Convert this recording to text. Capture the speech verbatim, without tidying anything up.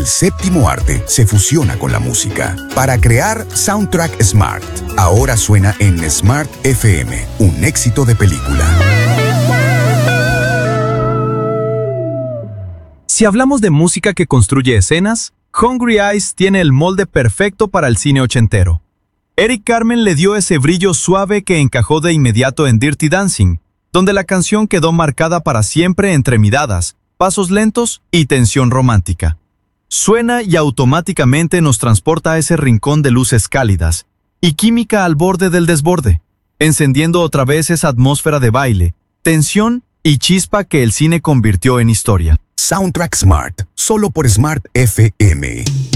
el séptimo arte se fusiona con la música para crear Soundtrack Smart. Ahora suena en Smart F M, un éxito de película. Si hablamos de música que construye escenas, Hungry Eyes tiene el molde perfecto para el cine ochentero. Eric Carmen le dio ese brillo suave que encajó de inmediato en Dirty Dancing, donde la canción quedó marcada para siempre entre miradas, pasos lentos y tensión romántica. Suena y automáticamente nos transporta a ese rincón de luces cálidas y química al borde del desborde, encendiendo otra vez esa atmósfera de baile, tensión y chispa que el cine convirtió en historia. Soundtrack Smart, solo por Smart F M.